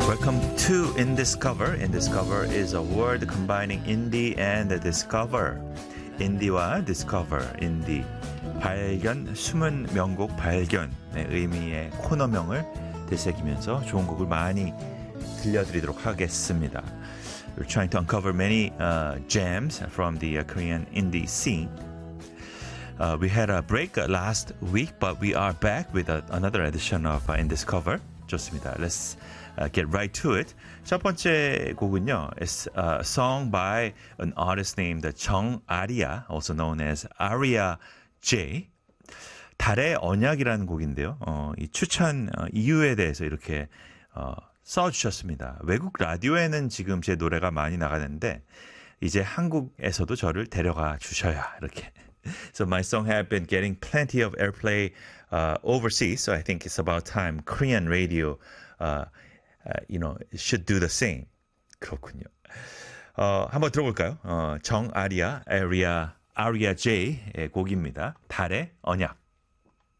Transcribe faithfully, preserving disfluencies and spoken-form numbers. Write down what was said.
Welcome to Indiscover. Indiscover is a word combining indie and discover. 인디와 discover, indie. 발견, 숨은 명곡 발견의 의미의 코너명을 되새기면서 좋은 곡을 많이 들려드리도록 하겠습니다. We're trying to uncover many uh, gems from the uh, Korean indie scene. Uh, we had a break last week, but we are back with a, another edition of uh, Indiscover. 좋습니다. Let's uh, get right to it. 첫 번째 곡은요, is a song by an artist named Jung Aria, also known as Aria J. 달의 언약이라는 곡인데요. 어, 이 추천 어, 이유에 대해서 이렇게 어, 써주셨습니다. 외국 라디오에는 지금 제 노래가 많이 나가는데 이제 한국에서도 저를 데려가 주셔야 이렇게. So my song have been getting plenty of airplay uh, overseas, so I think it's about time Korean radio, uh, uh, you know, should do the same. 그렇군요. 어, 한번 들어볼까요? 어, 정 아리아, 아리아, 아리아 J의 곡입니다. 달의 언약.